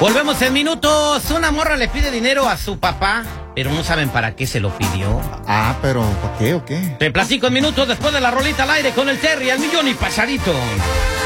Volvemos en minutos. Una morra le pide dinero a su papá, pero no saben para qué se lo pidió. Pero ¿por qué o qué? Te platico en minutos después de la rolita al aire con el Terry, al millón y pasadito.